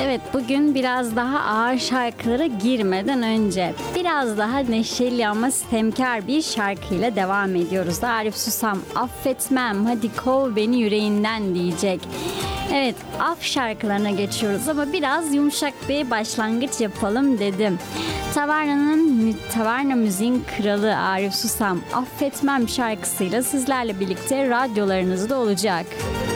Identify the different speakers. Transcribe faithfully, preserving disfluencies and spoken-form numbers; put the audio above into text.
Speaker 1: Evet, bugün biraz daha ağır şarkılara girmeden önce biraz daha neşeli ama sitemkar bir şarkıyla devam ediyoruz. Arif Susam affetmem hadi kov beni yüreğinden diyecek. Evet, af şarkılarına geçiyoruz ama biraz yumuşak bir başlangıç yapalım dedim. Taverna'nın Taverna müziğin kralı Arif Susam affetmem şarkısıyla sizlerle birlikte radyolarınızda olacak.